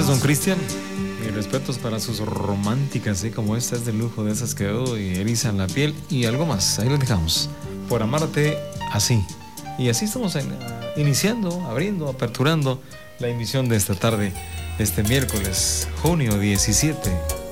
gracias, don Cristian. Mis respetos para sus románticas, ¿sí? Como esta es de lujo, de esas que y erizan la piel y algo más. Ahí lo dejamos. Por amarte así. Y así estamos iniciando, abriendo, aperturando la emisión de esta tarde, este miércoles, junio 17.